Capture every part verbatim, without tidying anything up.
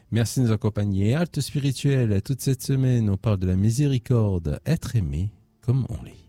Merci de nous accompagner. Halte spirituelle, toute cette semaine, on parle de la miséricorde, être aimé comme on l'est.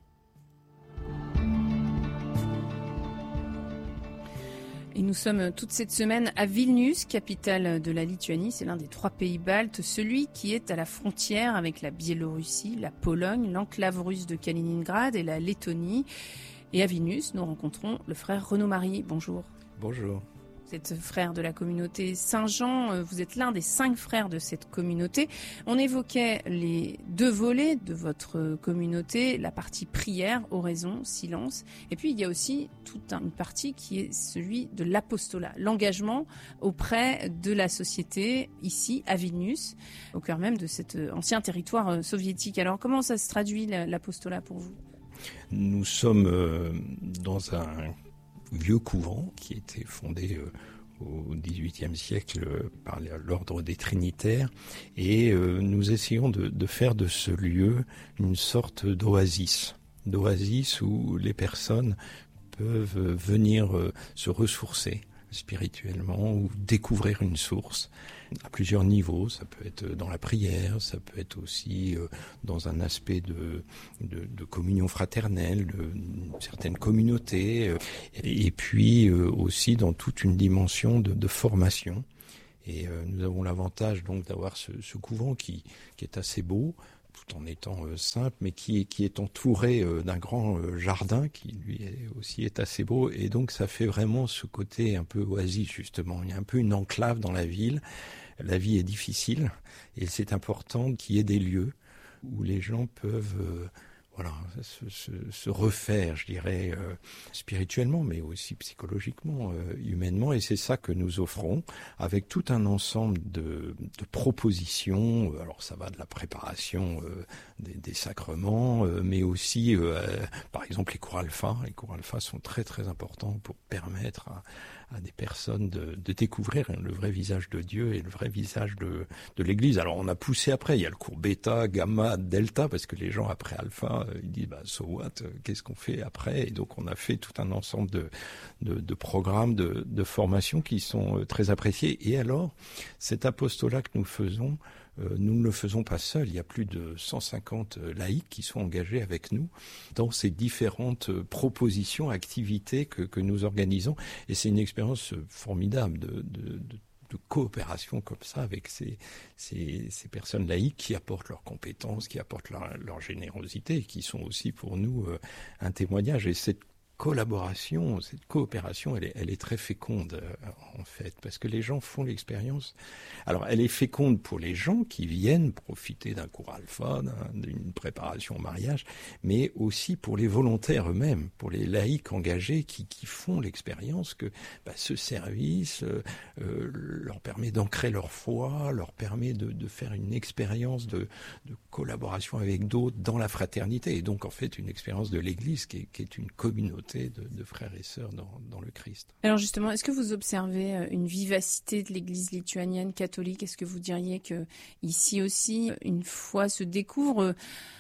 Et nous sommes toute cette semaine à Vilnius, capitale de la Lituanie. C'est l'un des trois pays baltes, celui qui est à la frontière avec la Biélorussie, la Pologne, l'enclave russe de Kaliningrad et la Lettonie. Et à Vilnius, nous rencontrons le frère Renaud-Marie. Bonjour. Bonjour. Vous êtes frère de la communauté Saint-Jean, vous êtes l'un des cinq frères de cette communauté. On évoquait les deux volets de votre communauté, la partie prière, oraison, silence. Et puis il y a aussi toute une partie qui est celui de l'apostolat, l'engagement auprès de la société ici à Vilnius, au cœur même de cet ancien territoire soviétique. Alors comment ça se traduit l'apostolat pour vous ? Nous sommes dans un vieux couvent qui a été fondé euh, au dix-huitième siècle euh, par l'ordre des Trinitaires et euh, nous essayons de, de faire de ce lieu une sorte d'oasis, d'oasis où les personnes peuvent venir euh, se ressourcer spirituellement ou découvrir une source à plusieurs niveaux. Ça peut être dans la prière, ça peut être aussi dans un aspect de, de, de communion fraternelle, d'une certaine communauté, et puis aussi dans toute une dimension de, de formation. Et nous avons l'avantage donc d'avoir ce, ce couvent qui, qui est assez beau, tout en étant euh, simple, mais qui est, qui est entouré euh, d'un grand euh, jardin qui lui est, aussi est assez beau, et donc ça fait vraiment ce côté un peu oasis justement. Il y a un peu une enclave dans la ville, la vie est difficile, et c'est important qu'il y ait des lieux où les gens peuvent euh, voilà, se, se, se refaire, je dirais, euh, spirituellement, mais aussi psychologiquement, euh, humainement, et c'est ça que nous offrons, avec tout un ensemble de, de propositions. Alors ça va de la préparation euh, des, des sacrements, euh, mais aussi, euh, par exemple, les cours alpha. Les cours alpha sont très très importants pour permettre à, à des personnes de, de découvrir le vrai visage de Dieu et le vrai visage de, de l'Église. Alors on a poussé après, il y a le cours bêta, gamma, delta, parce que les gens après alpha, ils disent bah so what, qu'est-ce qu'on fait après? Et donc on a fait tout un ensemble de, de, de programmes de, de formation qui sont très appréciés. Et alors, cet apostolat que nous faisons, euh, nous ne le faisons pas seuls. Il y a plus de cent cinquante laïcs qui sont engagés avec nous dans ces différentes propositions, activités que, que nous organisons. Et c'est une expérience formidable de, de, de de coopération comme ça avec ces, ces, ces personnes laïques qui apportent leurs compétences, qui apportent leur, leur générosité et qui sont aussi pour nous euh, un témoignage. Et cette collaboration, cette coopération, elle est, elle est très féconde euh, en fait, parce que les gens font l'expérience. Alors, elle est féconde pour les gens qui viennent profiter d'un cours alpha, d'un, d'une préparation au mariage, mais aussi pour les volontaires eux-mêmes, pour les laïcs engagés qui, qui font l'expérience que bah, ce service euh, euh, leur permet d'ancrer leur foi, leur permet de, de faire une expérience de, de collaboration avec d'autres dans la fraternité, et donc en fait une expérience de l'Église qui est, qui est une communauté De, de frères et sœurs dans, dans le Christ. Alors justement, est-ce que vous observez une vivacité de l'Église lituanienne catholique ? Est-ce que vous diriez que ici aussi, une foi se découvre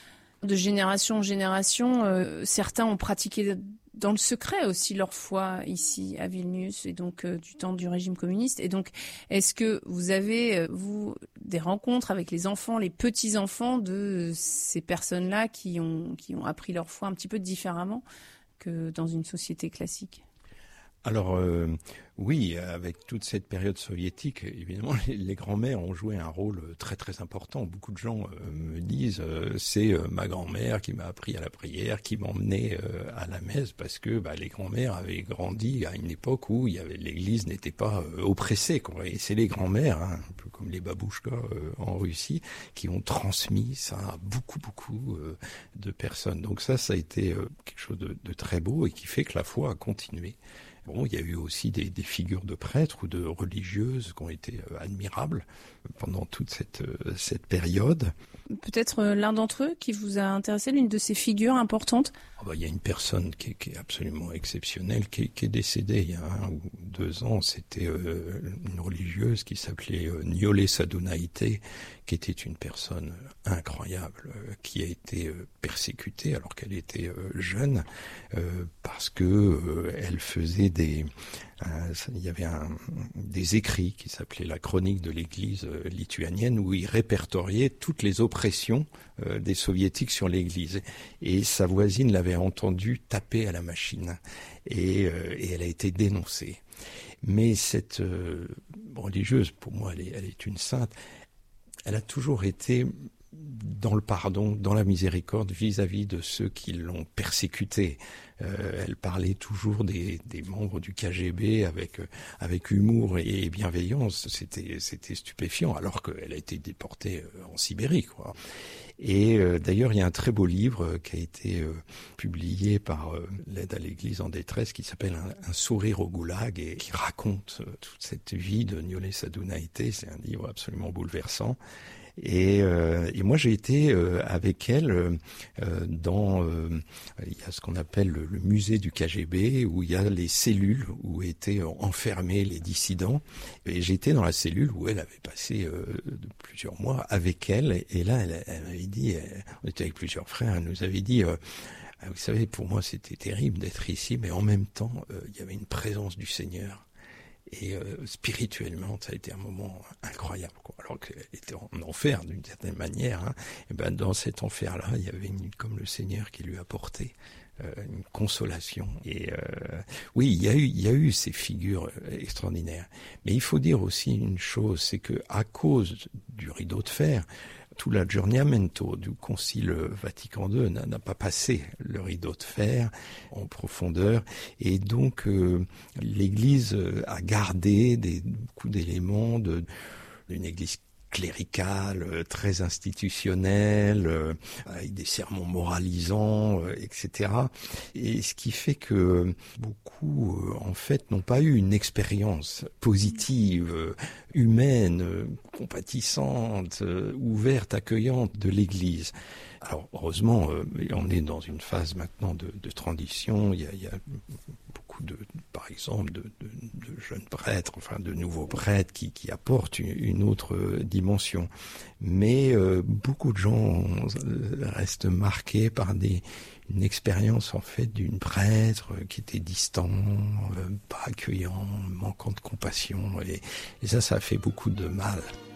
de génération en génération? euh, Certains ont pratiqué dans le secret aussi leur foi ici à Vilnius, et donc euh, du temps du régime communiste. Et donc, est-ce que vous avez, euh, vous, des rencontres avec les enfants, les petits-enfants de ces personnes-là qui ont, qui ont appris leur foi un petit peu différemment que dans une société classique? Alors euh, oui, avec toute cette période soviétique, évidemment, les, les grands-mères ont joué un rôle très très important. Beaucoup de gens euh, me disent euh, c'est euh, ma grand-mère qui m'a appris à la prière, qui m'emmenait euh, à la messe, parce que bah, les grands-mères avaient grandi à une époque où il y avait, l'Église n'était pas euh, oppressée, quoi. Et c'est les grands-mères, hein, un peu comme les babouchkas euh, en Russie, qui ont transmis ça à beaucoup beaucoup euh, de personnes. Donc ça, ça a été euh, quelque chose de, de très beau et qui fait que la foi a continué. Bon, il y a eu aussi des, des figures de prêtres ou de religieuses qui ont été euh, admirables pendant toute cette, euh, cette période. Peut-être euh, l'un d'entre eux qui vous a intéressé, l'une de ces figures importantes? Oh bah, il y a une personne qui est, qui est absolument exceptionnelle, qui est, qui est décédée il y a un ou deux ans. C'était euh, une religieuse qui s'appelait euh, Niolé Sadunaïté, qui était une personne incroyable, euh, qui a été euh, persécutée alors qu'elle était euh, jeune, euh, parce que euh, elle faisait des, euh, il y avait un, des écrits qui s'appelaient la chronique de l'Église euh, lituanienne, où il répertoriait toutes les oppressions euh, des soviétiques sur l'Église. Et sa voisine l'avait entendu taper à la machine, et, euh, et elle a été dénoncée. Mais cette euh, religieuse, pour moi, elle est, elle est une sainte. Elle a toujours été dans le pardon, dans la miséricorde vis-à-vis de ceux qui l'ont persécutée. Euh, elle parlait toujours des, des membres du K G B avec avec humour et bienveillance. C'était c'était stupéfiant, alors qu'elle a été déportée en Sibérie, quoi. Et euh, d'ailleurs, il y a un très beau livre qui a été euh, publié par euh, l'aide à l'Église en détresse, qui s'appelle un, un sourire au goulag, et qui raconte euh, toute cette vie de Niolé Sadounaïté. C'est un livre absolument bouleversant. Et, euh, et moi, j'ai été euh, avec elle euh, dans, euh, il y a ce qu'on appelle le, le musée du K G B, où il y a les cellules où étaient enfermés les dissidents. Et j'étais dans la cellule où elle avait passé euh, plusieurs mois avec elle. Et là, elle, elle m'avait dit, elle, on était avec plusieurs frères, elle nous avait dit, euh, vous savez, pour moi, c'était terrible d'être ici, mais en même temps, euh, il y avait une présence du Seigneur. Et euh, spirituellement, ça a été un moment incroyable, quoi. Alors qu'elle était en enfer d'une certaine manière, hein. Et ben dans cet enfer-là, il y avait une, comme le Seigneur qui lui apportait euh, une consolation. Et euh, oui, il y a eu, il y a eu ces figures extraordinaires. Mais il faut dire aussi une chose, c'est que à cause du rideau de fer, tout l'aggiornamento du Concile Vatican deux n'a, n'a pas passé le rideau de fer en profondeur, et donc euh, l'Église a gardé des, beaucoup d'éléments de, d'une Église cléricale, très institutionnelle, euh, avec des sermons moralisants, euh, et cetera. Et ce qui fait que beaucoup, euh, en fait, n'ont pas eu une expérience positive, euh, humaine, euh, compatissante, euh, ouverte, accueillante de l'Église. Alors, heureusement, euh, on est dans une phase maintenant de, de transition. Il y a, il y a beaucoup de, par exemple, de, de, de jeunes prêtres, enfin de nouveaux prêtres qui, qui apportent une, une autre dimension. Mais euh, beaucoup de gens restent marqués par des, une expérience en fait d'une prêtre qui était distant, euh, pas accueillant, manquant de compassion. Et, et ça, ça a fait beaucoup de mal.